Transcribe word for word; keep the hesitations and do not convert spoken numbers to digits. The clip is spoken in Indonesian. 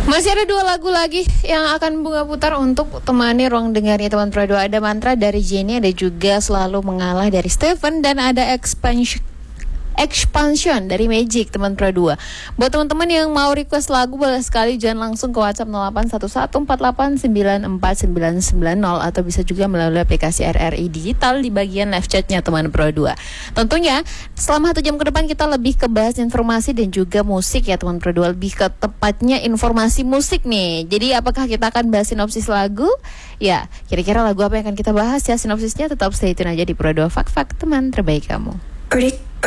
Masih ada dua lagu lagi yang akan Bunga putar untuk temani ruang dengarnya teman Pro dua. Ada Mantra dari Jenny, ada juga Selalu Mengalah dari Stephen, dan ada Expansion Expansion dari Magic teman Pro dua. Buat teman-teman yang mau request lagu, boleh sekali jangan langsung ke WhatsApp nol delapan satu satu empat delapan sembilan empat sembilan sembilan nol, atau bisa juga melalui aplikasi R R I Digital di bagian live chatnya teman Pro dua. Tentunya selama satu jam ke depan kita lebih ke bahas informasi dan juga musik ya teman Pro dua. Lebih ke tepatnya informasi musik nih. Jadi apakah kita akan bahas sinopsis lagu? Ya, kira-kira lagu apa yang akan kita bahas ya sinopsisnya? Tetap stay tune aja di Pro dua Fak-Fak, teman terbaik kamu.